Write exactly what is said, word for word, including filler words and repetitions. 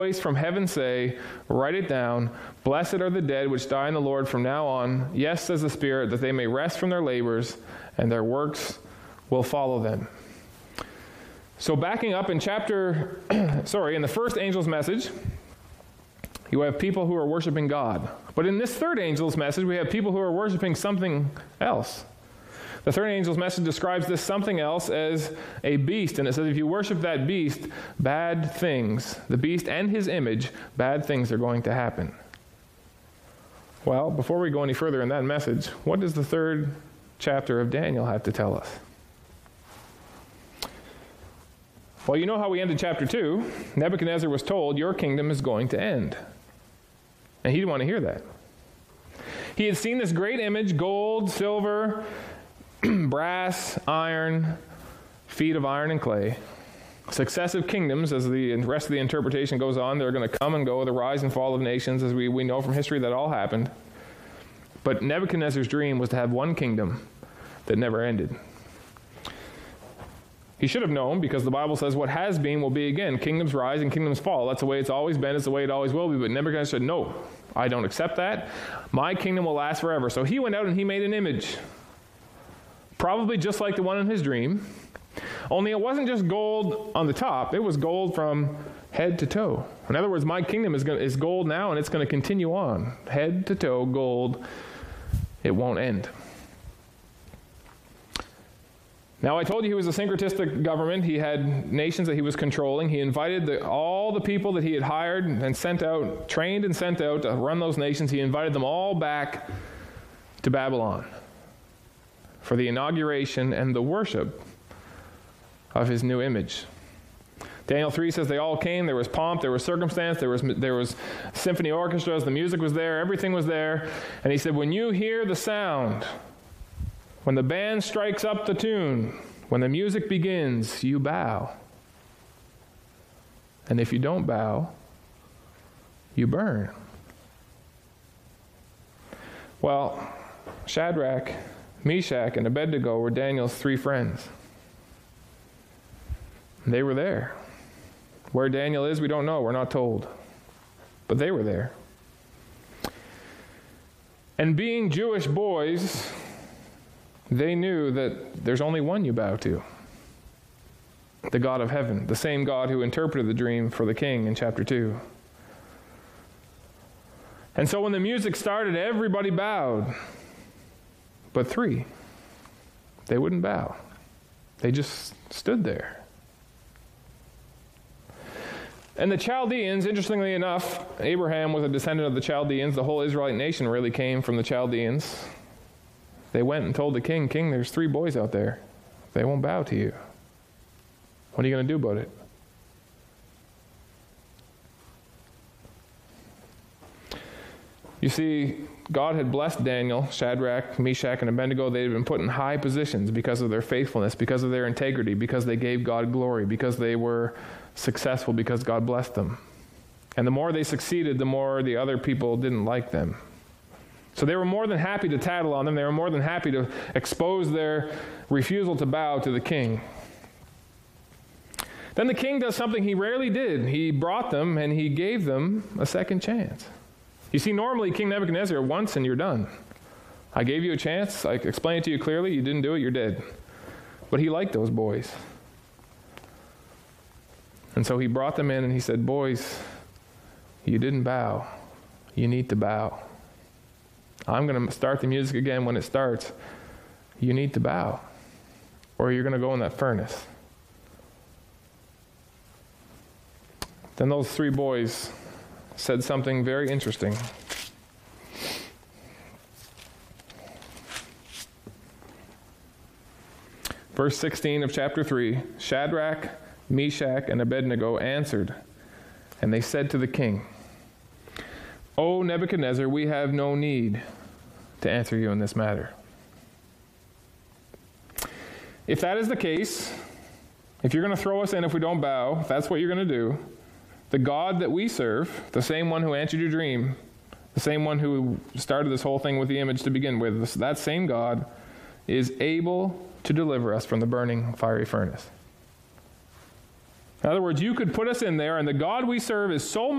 voice from heaven say, write it down, blessed are the dead which die in the Lord from now on. Yes, says the Spirit, that they may rest from their labors, and their works will follow them. So backing up in chapter, sorry, in the first angel's message, you have people who are worshiping God. But in this third angel's message, we have people who are worshiping something else. The third angel's message describes this something else as a beast. And it says if you worship that beast, bad things, the beast and his image, bad things are going to happen. Well, before we go any further in that message, what does the third chapter of Daniel have to tell us? Well, you know how we ended chapter two. Nebuchadnezzar was told, your kingdom is going to end. And he didn't want to hear that. He had seen this great image, gold, silver, brass, iron, feet of iron and clay. Successive kingdoms, as the rest of the interpretation goes on, they're going to come and go, the rise and fall of nations, as we, we know from history that all happened. But Nebuchadnezzar's dream was to have one kingdom that never ended. He should have known, because the Bible says what has been will be again. Kingdoms rise and kingdoms fall. That's the way it's always been. It's the way it always will be. But Nebuchadnezzar said, no, I don't accept that. My kingdom will last forever. So he went out and he made an image, probably just like the one in his dream, only it wasn't just gold on the top. It was gold from head to toe. In other words, my kingdom is, gonna, is gold now, and it's going to continue on. Head to toe, gold. It won't end. Now, I told you he was a syncretistic government. He had nations that he was controlling. He invited the, all the people that he had hired and sent out, trained and sent out to run those nations. He invited them all back to Babylon for the inauguration and the worship of his new image. Daniel three says they all came. There was pomp, there was circumstance, there was, there was symphony orchestras, the music was there, everything was there. And he said, when you hear the sound, when the band strikes up the tune, when the music begins, you bow. And if you don't bow, you burn. Well, Shadrach, Meshach, and Abednego were Daniel's three friends. They were there. Where Daniel is, we don't know. We're not told. But they were there. And being Jewish boys, they knew that there's only one you bow to. The God of heaven. The same God who interpreted the dream for the king in chapter two. And so when the music started, everybody bowed. But three, they wouldn't bow. They just stood there. And the Chaldeans, interestingly enough, Abraham was a descendant of the Chaldeans. The whole Israelite nation really came from the Chaldeans. They went and told the king, King, there's three boys out there. They won't bow to you. What are you going to do about it? You see, God had blessed Daniel, Shadrach, Meshach, and Abednego. They had been put in high positions because of their faithfulness, because of their integrity, because they gave God glory, because they were successful, because God blessed them. And the more they succeeded, the more the other people didn't like them. So they were more than happy to tattle on them. They were more than happy to expose their refusal to bow to the king. Then the king does something he rarely did. He brought them and he gave them a second chance. You see, normally King Nebuchadnezzar, once and you're done. I gave you a chance. I explained it to you clearly. You didn't do it, you're dead. But he liked those boys. And so he brought them in and he said, boys, you didn't bow. You need to bow. I'm going to start the music again when it starts. You need to bow, or you're going to go in that furnace. Then those three boys said something very interesting. Verse sixteen of chapter three, Shadrach, Meshach, and Abednego answered, and they said to the king, O Nebuchadnezzar, we have no need to answer you in this matter. If that is the case, if you're going to throw us in if we don't bow, if that's what you're going to do, the God that we serve, the same one who answered your dream, the same one who started this whole thing with the image to begin with, that same God is able to deliver us from the burning fiery furnace. In other words, you could put us in there, and the God we serve is so